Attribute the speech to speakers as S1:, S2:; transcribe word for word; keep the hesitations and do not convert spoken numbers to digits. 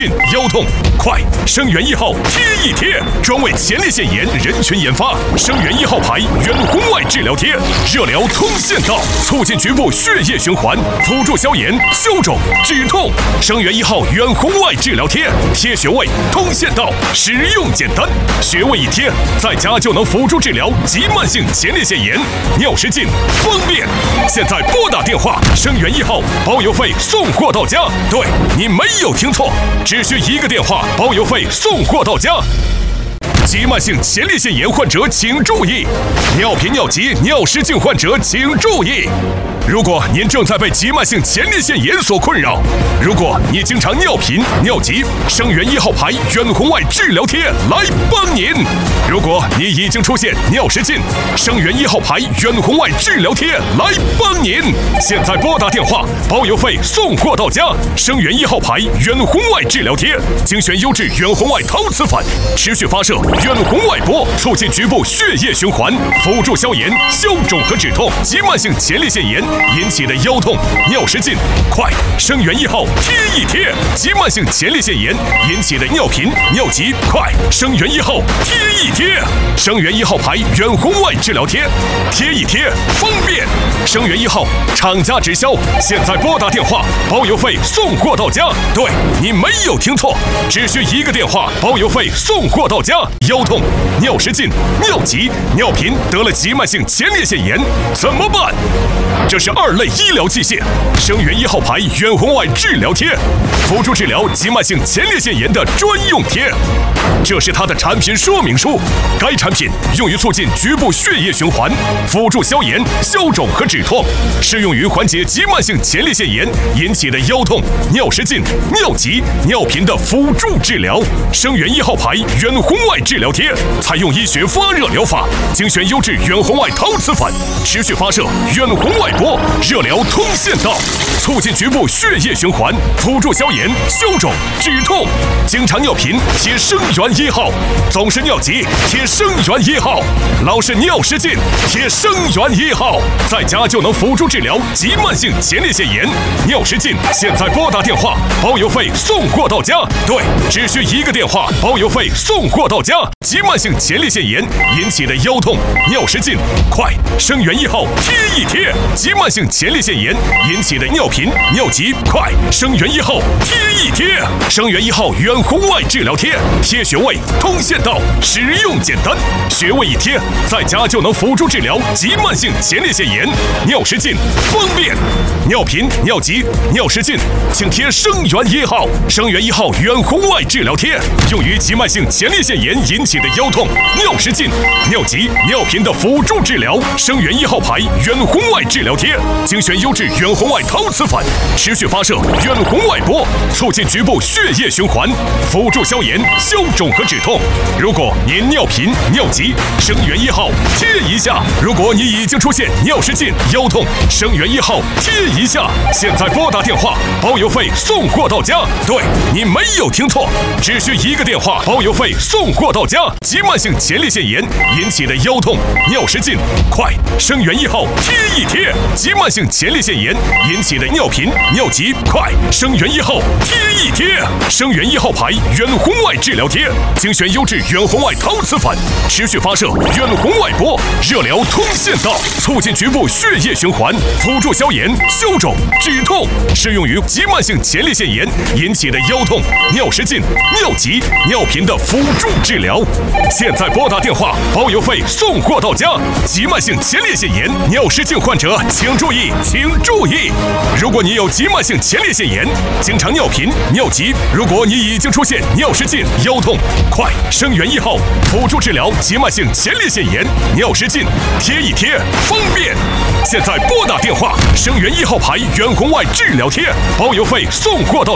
S1: 腰痛，快！生源一号贴一贴，专为前列腺炎人群研发。生源一号牌远红外治疗贴，热疗通腺道，促进局部血液循环，辅助消炎、消肿、止痛。生源一号远红外治疗贴，贴穴位，通腺道，使用简单，穴位一贴，在家就能辅助治疗急慢性前列腺炎、尿失禁，方便。现在拨打电话，生源一号包邮费送货到家。对，你没有听错。只需一个电话，包邮费送货到家。急慢性前列腺炎患者请注意，尿频尿急、尿失禁患者请注意。如果您正在被急慢性前列腺炎所困扰，如果你经常尿频、尿急，生源一号牌远红外治疗贴来帮您。如果你已经出现尿失禁，生源一号牌远红外治疗贴来帮您。现在拨打电话，包邮费送货到家。生源一号牌远红外治疗贴，精选优质远红外陶瓷粉，持续发射远红外波，促进局部血液循环，辅助消炎、消肿和止痛。急慢性前列腺炎引起的腰痛、尿失禁，快！生源一号贴一贴。急慢性前列腺炎引起的尿频、尿急，快！生源一号贴一贴。生源一号牌远红外治疗贴，贴一贴方便。生源一号厂家直销，现在拨打电话，包邮费送货到家。对，你没有听错，只需一个电话，包邮费送货到家。腰痛、尿失禁、尿急、尿频，得了急慢性前列腺炎怎么办？这是二类医疗器械，生源一号牌远红外治疗贴，辅助治疗急慢性前列腺炎的专用贴。这是它的产品说明书。该产品用于促进局部血液循环，辅助消炎、消肿和止痛，适用于缓解急慢性前列腺炎引起的腰痛、尿失禁、尿急、尿频的辅助治疗。生源一号牌远红外治疗贴采用医学发热疗法，精选优质远红外陶瓷粉，持续发射远红外波，热疗通腺道，促进局部血液循环，辅助消炎、消肿、止痛。经常尿频贴生源一号，总是尿急贴生源一号，老是尿失禁贴生源一号，在家就能辅助治疗急慢性前列腺炎、尿失禁。现在拨打电话，包邮费送货到家。对，只需一个电话，包邮费送货到家。急慢性前列腺炎引起的腰痛、尿失禁，快！生源一号贴一贴。急慢性前列腺炎引起的尿频、尿急，快！生源一号贴一贴。生源一号远红外治疗贴，贴穴位，通腺道，使用简单，穴位一贴，在家就能辅助治疗急慢性前列腺炎、尿失禁，方便。尿频、尿急、尿失禁，请贴生源一号。生源一号远红外治疗贴，用于急慢性前列腺炎引起的腰痛、尿失禁、尿急、尿频的辅助治疗。生源一号牌远红外治疗贴，精选优质远红外陶瓷粉，持续发射远红外波，促进局部血液循环，辅助消炎、消肿和止痛。如果您尿频、尿急，生源一号贴一下；如果你已经出现尿失禁、腰痛，生源一号贴一下。现在拨打电话，包邮费送货到家。对，你没有听错，只需一个电话，包邮费送货到家。急慢性前列腺炎引起的腰痛、尿失禁，快！生源一号贴一贴。急慢性前列腺炎引起的尿频、尿急，快！生源一号贴一贴。生源一号牌远红外治疗贴，精选优质远红外陶瓷粉，持续发射远红外波，热疗通腺道，促进局部血液循环，辅助消炎、消肿、止痛，适用于急慢性前列腺炎引起的腰痛、尿失禁、尿急、尿频的辅助治疗。现在拨打电话，包邮费送货到家。急慢性前列腺炎、尿失禁患者请注意，请注意！如果你有急慢性前列腺炎，经常尿频、尿急，如果你已经出现尿失禁、腰痛，快！生源一号辅助治疗急慢性前列腺炎、尿失禁，贴一贴方便。现在拨打电话，生源一号牌远红外治疗贴，包邮费送货到